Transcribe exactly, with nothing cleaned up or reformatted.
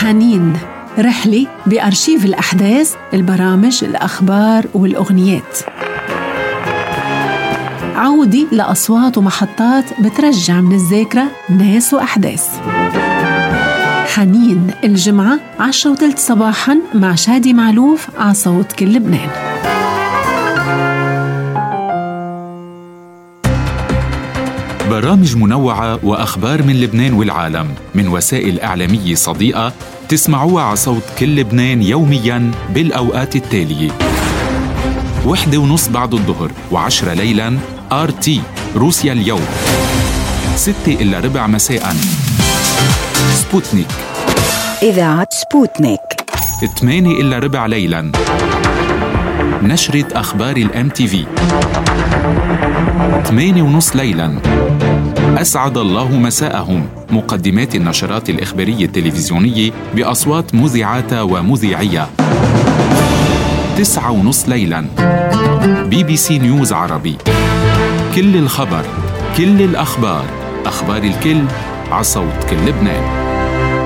حنين، رحلة بأرشيف الأحداث، البرامج، الأخبار والأغنيات. عودي لأصوات ومحطات بترجع من الذاكرة ناس وأحداث. حنين الجمعة عشرة وثلث صباحاً مع شادي معلوف على صوت كل لبنان. برامج منوعة وأخبار من لبنان والعالم من وسائل إعلامية صديقة تسمعوها على صوت كل لبنان يومياً بالأوقات التالية: وحدة ونص بعد الظهر وعشرة ليلاً آر تي روسيا اليوم، ستة إلا ربع مساءً سبوتنيك إذاعة سبوتنيك، ثمانية إلا ربع ليلاً نشرة أخبار الام تي في، ثمانية ونص ليلاً أسعد الله مساءهم، مقدمات النشرات الإخبارية التلفزيونية بأصوات مذيعات ومذيعية. تسعة ونص ليلاً بي بي سي نيوز عربي، كل الخبر، كل الأخبار، أخبار الكل على صوت كل لبنان.